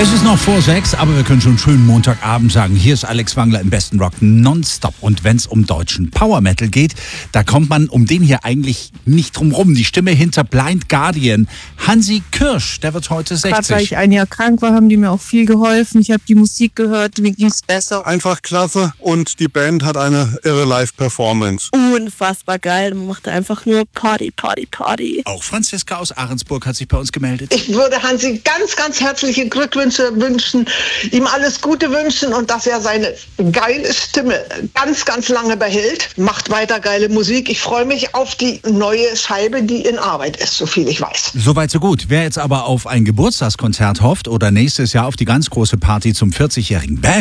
Es ist noch vor 6, aber wir können schon schönen Montagabend sagen. Hier ist Alex Wangler im besten Rock nonstop. Und wenn es um deutschen Power Metal geht, da kommt man um den hier eigentlich nicht drum rum. Die Stimme hinter Blind Guardian, Hansi Kürsch, der wird heute 60. Gerade weil ich ein Jahr krank war, haben die mir auch viel geholfen. Ich habe die Musik gehört, mir ging's besser. Einfach klasse und die Band hat eine irre Live-Performance. Unfassbar geil, man macht einfach nur Party, Party, Party. Auch Franziska aus Ahrensburg hat sich bei uns gemeldet. Ich würde Hansi ganz, ganz herzliche Glückwünsche wünschen, ihm alles Gute wünschen und dass er seine geile Stimme ganz, ganz lange behält. Macht weiter geile Musik. Ich freue mich auf die neue Scheibe, die in Arbeit ist, so viel ich weiß. Soweit so gut. Wer jetzt aber auf ein Geburtstagskonzert hofft oder nächstes Jahr auf die ganz große Party zum 40-jährigen Band,